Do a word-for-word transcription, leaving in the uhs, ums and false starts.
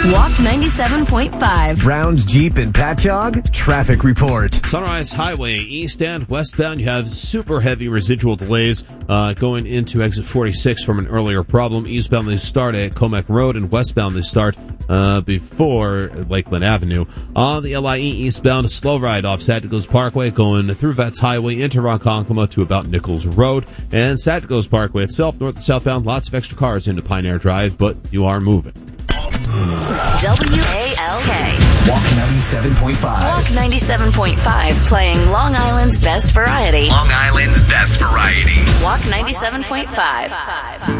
Walk ninety-seven point five. Browns, Jeep, and Patchogue, traffic report. Sunrise Highway, east and westbound, you have super heavy residual delays uh, going into exit forty-six from an earlier problem. Eastbound, they start at Comac Road, and westbound, they start uh, before Lakeland Avenue. On the L I E eastbound, a slow ride off Satgos Parkway going through Vets Highway into Ronkonkoma to about Nichols Road. And Satgos Parkway itself, north and southbound, lots of extra cars into Pioneer Drive, but you are moving. W A L K. Walk ninety-seven point five. Walk ninety-seven point five, playing Long Island's best variety. Long Island's best variety. Walk ninety-seven point five.